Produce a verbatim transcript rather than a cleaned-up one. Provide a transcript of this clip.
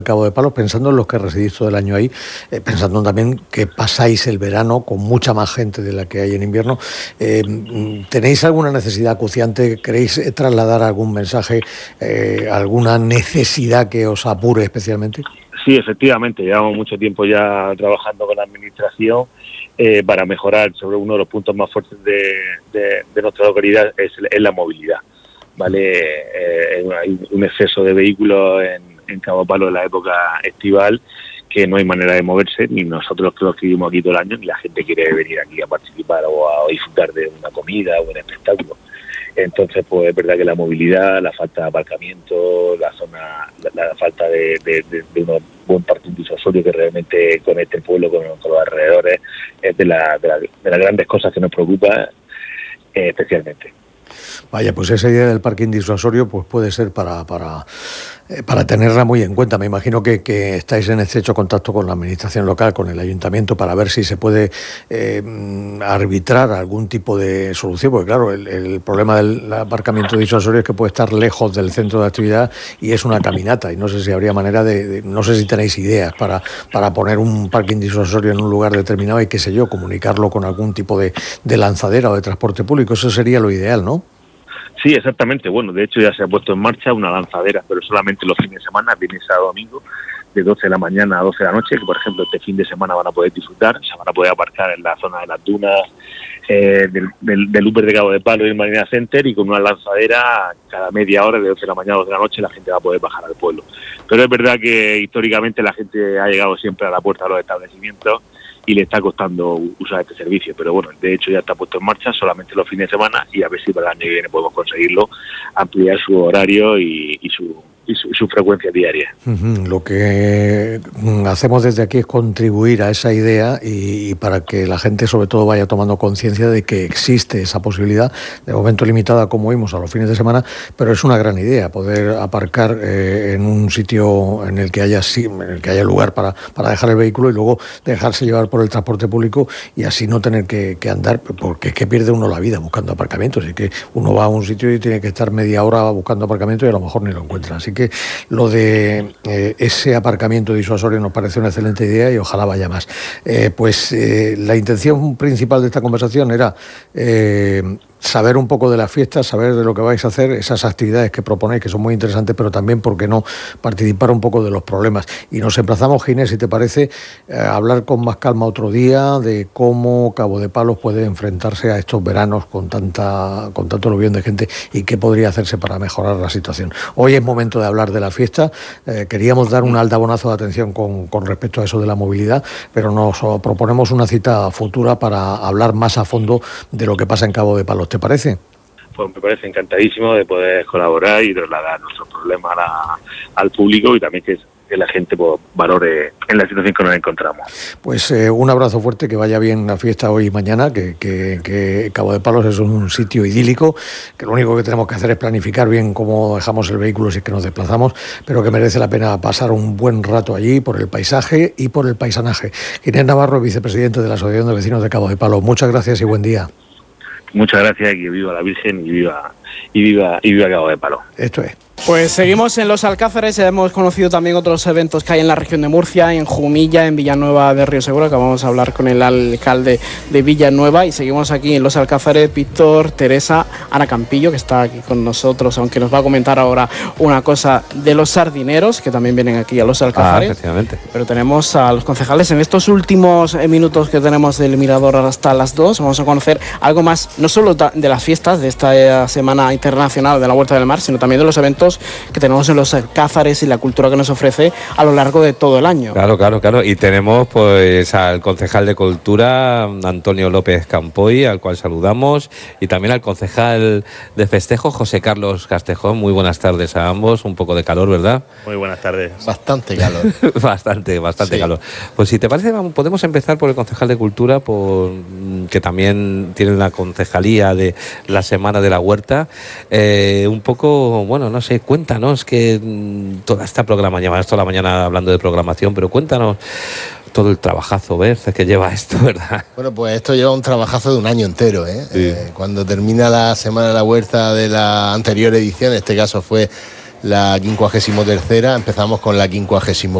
Cabo de Palos, pensando en los que residís todo el año ahí, eh, pensando también que pasáis el verano con mucha más gente de la que hay en invierno, eh, ¿tenéis alguna necesidad acuciante? ¿Queréis trasladar algún mensaje, eh, alguna necesidad que os apure especialmente? Sí, efectivamente, llevamos mucho tiempo ya trabajando con la Administración eh, para mejorar. Sobre uno de los puntos más fuertes de, de, de nuestra localidad es, es la movilidad, ¿vale? Eh, hay un exceso de vehículos en en Cabo Palo en la época estival, que no hay manera de moverse, ni nosotros los que vivimos aquí todo el año, ni la gente quiere venir aquí a participar o a, a disfrutar de una comida o un espectáculo. Entonces, pues es verdad que la movilidad, la falta de aparcamiento, la zona, la, la falta de, de, de, de un buen parking disuasorio que realmente conecte el pueblo con, con los alrededores, es de, la, de, la, de las grandes cosas que nos preocupa eh, especialmente. Vaya, pues esa idea del parking disuasorio pues puede ser para para, eh, para tenerla muy en cuenta. Me imagino que, que estáis en estrecho contacto con la administración local, con el ayuntamiento, para ver si se puede eh, arbitrar algún tipo de solución, porque claro, el, el problema del aparcamiento disuasorio es que puede estar lejos del centro de actividad y es una caminata, y no sé si habría manera de, de no sé si tenéis ideas para, para poner un parking disuasorio en un lugar determinado y qué sé yo, comunicarlo con algún tipo de, de lanzadera o de transporte público. Eso sería lo ideal, ¿no? Sí, exactamente. Bueno, de hecho ya se ha puesto en marcha una lanzadera, pero solamente los fines de semana, viernes, sábado, domingo, de doce de la mañana a doce de la noche, que por ejemplo este fin de semana van a poder disfrutar, se van a poder aparcar en la zona de las dunas, eh, del, del, del Uber de Cabo de Palo y el Marina Center, y con una lanzadera cada media hora, de doce de la mañana a doce de la noche, la gente va a poder bajar al pueblo. Pero es verdad que históricamente la gente ha llegado siempre a la puerta de los establecimientos y le está costando usar este servicio, pero bueno, de hecho ya está puesto en marcha solamente los fines de semana, y a ver si para el año que viene podemos conseguirlo, ampliar su horario y, y su y su, su frecuencia diaria. Uh-huh. Lo que hacemos desde aquí es contribuir a esa idea y, y para que la gente sobre todo vaya tomando conciencia de que existe esa posibilidad, de momento limitada como vimos a los fines de semana, pero es una gran idea poder aparcar eh, en un sitio en el que haya en el que haya lugar para, para dejar el vehículo y luego dejarse llevar por el transporte público, y así no tener que, que andar, porque es que pierde uno la vida buscando aparcamientos, y que uno va a un sitio y tiene que estar media hora buscando aparcamiento y a lo mejor ni lo encuentra. Así que lo de eh, ese aparcamiento disuasorio nos parece una excelente idea y ojalá vaya más. Eh, pues eh, la intención principal de esta conversación era eh, saber un poco de las fiestas, saber de lo que vais a hacer, esas actividades que proponéis, que son muy interesantes, pero también, ¿por qué no?, participar un poco de los problemas. Y nos emplazamos, Ginés, si te parece, a hablar con más calma otro día de cómo Cabo de Palos puede enfrentarse a estos veranos con tanta con tanto aluvión de gente y qué podría hacerse para mejorar la situación. Hoy es momento de hablar de la fiesta. Eh, queríamos dar un altabonazo de atención con, con respecto a eso de la movilidad, pero nos proponemos una cita futura para hablar más a fondo de lo que pasa en Cabo de Palos. ¿Te parece? Pues me parece encantadísimo de poder colaborar y trasladar nuestros problemas a, al público, y también que, que la gente pues, valore en la situación que nos encontramos. Pues eh, un abrazo fuerte, que vaya bien la fiesta hoy y mañana, que, que, que Cabo de Palos es un sitio idílico, que lo único que tenemos que hacer es planificar bien cómo dejamos el vehículo si es que nos desplazamos, pero que merece la pena pasar un buen rato allí por el paisaje y por el paisanaje. Ginés Navarro, vicepresidente de la Asociación de Vecinos de Cabo de Palos, muchas gracias y buen día. Muchas gracias, y que viva la Virgen y viva y viva y viva Cabo de Palo. Esto es. Pues seguimos en Los Alcázares. Hemos conocido también otros eventos que hay en la región de Murcia, en Jumilla, en Villanueva de Río Seguro, que vamos a hablar con el alcalde de Villanueva, y seguimos aquí en Los Alcázares. Víctor, Teresa, Ana Campillo, que está aquí con nosotros, aunque nos va a comentar ahora una cosa de los sardineros, que también vienen aquí a Los Alcázares. Ah, efectivamente. Pero tenemos a los concejales en estos últimos minutos que tenemos del Mirador hasta las dos. Vamos a conocer algo más, no solo de las fiestas de esta Semana Internacional de la Huerta del Mar, sino también de los eventos que tenemos en Los Alcázares y la cultura que nos ofrece a lo largo de todo el año. Claro, claro, claro. Y tenemos pues al concejal de Cultura, Antonio López Campoy, al cual saludamos, y también al concejal de Festejo, José Carlos Castejón. Muy buenas tardes a ambos. Un poco de calor, ¿verdad? Muy buenas tardes. Bastante calor. bastante, bastante sí. calor. Pues si te parece, vamos, podemos empezar por el concejal de Cultura, por que también tiene la concejalía de la Semana de la Huerta. Eh, un poco, bueno, no sé, cuéntanos que toda esta programación, llevas toda la mañana hablando de programación, pero cuéntanos todo el trabajazo, ¿ves?, que lleva esto, ¿verdad? Bueno, pues esto lleva un trabajazo de un año entero, ¿eh? Sí. Eh, cuando termina la Semana de la Huerta de la anterior edición, en este caso fue la quincuagésimo tercera, empezamos con la quincuagésimo